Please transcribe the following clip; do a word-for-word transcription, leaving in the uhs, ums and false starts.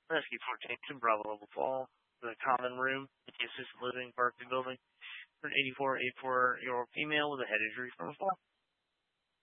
Rescue fourteen to Bravo Level Fall, the common room, in the assisted living Berkeley building, for an eighty-four eighty-four year old female with a head injury from a fall.